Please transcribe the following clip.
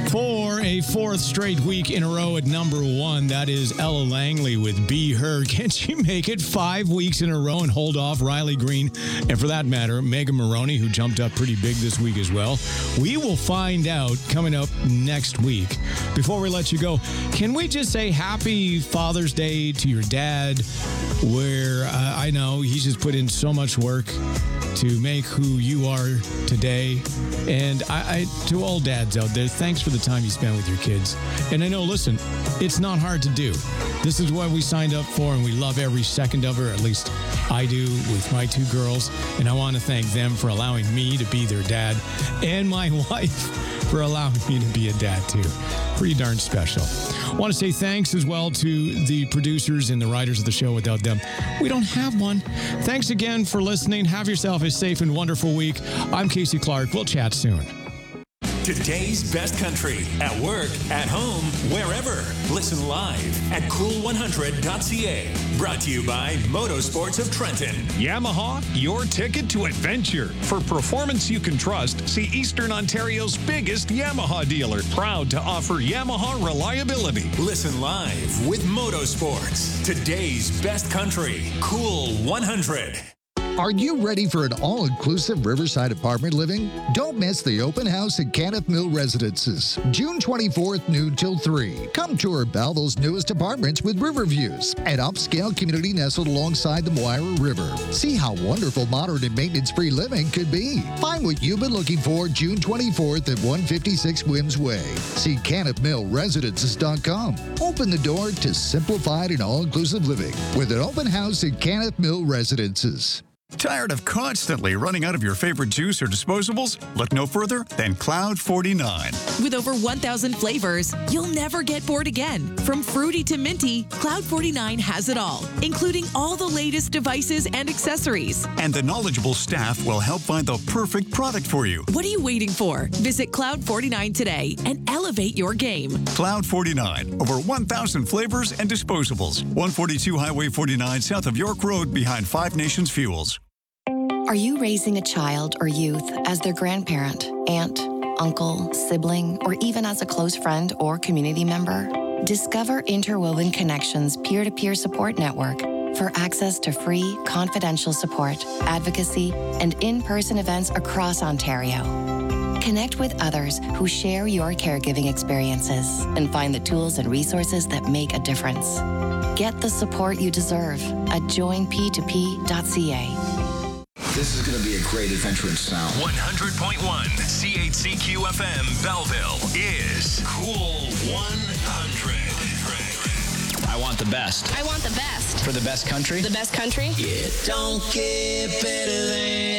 For a fourth straight week in a row at number one, that is Ella Langley with Be Her. Can she make it 5 weeks in a row and hold off Riley Green? And for that matter, Megan Moroney, who jumped up pretty big this week as well. We will find out coming up next week. Before we let you go, can we just say happy Father's Day to your dad, where I know he's just put in so much work to make who you are today. And I to all dads out there, thanks for the time you spent with your kids. And I know, listen, it's not hard to do. This is what we signed up for, and we love every second of her. At least I do with my two girls. And I want to thank them for allowing me to be their dad, and my wife for allowing me to be a dad too. Pretty darn special. I want to say thanks as well to the producers and the writers of the show. Without them, we don't have one. Thanks again for listening. Have yourself a safe and wonderful week. I'm Casey Clark. We'll chat soon. Today's best country, at work, at home, wherever. Listen live at cool100.ca. Brought to you by Motorsports of Trenton. Yamaha, your ticket to adventure. For performance you can trust, see Eastern Ontario's biggest Yamaha dealer. Proud to offer Yamaha reliability. Listen live with Motorsports. Today's best country, Cool 100. Are you ready for an all-inclusive Riverside apartment living? Don't miss the open house at Kenneth Mill Residences, June 24th, noon till 3. Come tour Belleville's newest apartments with river views, an upscale community nestled alongside the Moira River. See how wonderful modern and maintenance-free living could be. Find what you've been looking for June 24th at 156 Wims Way. See KennethMillResidences.com. Open the door to simplified and all-inclusive living with an open house at Kenneth Mill Residences. Tired of constantly running out of your favorite juice or disposables? Look no further than Cloud 49. With over 1,000 flavors, you'll never get bored again. From fruity to minty, Cloud 49 has it all, including all the latest devices and accessories. And the knowledgeable staff will help find the perfect product for you. What are you waiting for? Visit Cloud 49 today and elevate your game. Cloud 49. Over 1,000 flavors and disposables. 142 Highway 49 south of York Road behind Five Nations Fuels. Are you raising a child or youth as their grandparent, aunt, uncle, sibling, or even as a close friend or community member? Discover Interwoven Connections peer-to-peer support network for access to free, confidential support, advocacy, and in-person events across Ontario. Connect with others who share your caregiving experiences and find the tools and resources that make a difference. Get the support you deserve at joinp2p.ca. This is going to be a great adventure in sound. 100.1 CHCQ FM Belleville is Cool 100. I want the best. I want the best. For the best country? The best country? It don't get better than